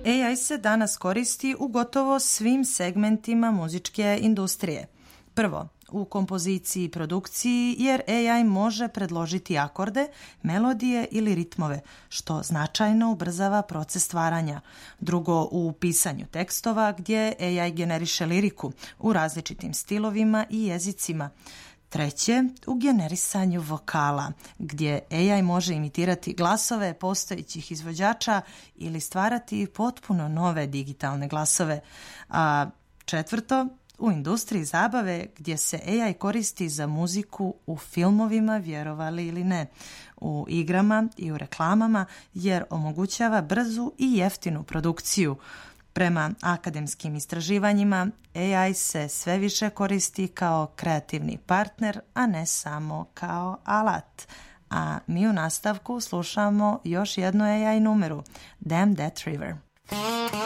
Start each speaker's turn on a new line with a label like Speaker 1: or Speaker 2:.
Speaker 1: AI se danas koristi u gotovo svim segmentima muzičke industrije. Prvo, u kompoziciji i produkciji, jer AI može predložiti akorde, melodije ili ritmove, što značajno ubrzava proces stvaranja. Drugo, u pisanju tekstova, gdje AI generiše liriku u različitim stilovima i jezicima. Treće, u generisanju vokala, gdje AI može imitirati glasove postojećih izvođača ili stvarati potpuno nove digitalne glasove. A četvrto, u industriji zabave, gdje se AI koristi za muziku u filmovima, vjerovali ili ne, u igrama i u reklamama, jer omogućava brzu i jeftinu produkciju. Prema akademskim istraživanjima, AI se sve više koristi kao kreativni partner, a ne samo kao alat. A mi u nastavku slušamo još jednu AI numeru, Damn That River.